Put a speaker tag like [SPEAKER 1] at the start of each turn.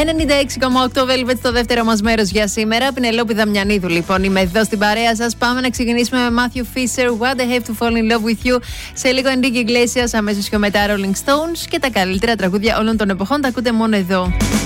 [SPEAKER 1] 96,8 Velvet στο δεύτερο μας μέρος για σήμερα. Πινελόπη Δαμιανίδου, λοιπόν, είμαι εδώ στην παρέα σας. Πάμε να ξεκινήσουμε με Matthew Fisher, What I Have to Fall in Love with You. Σε λίγο Enrique Iglesias, αμέσως και μετά Rolling Stones. Και τα καλύτερα τραγούδια όλων των εποχών τα ακούτε μόνο εδώ.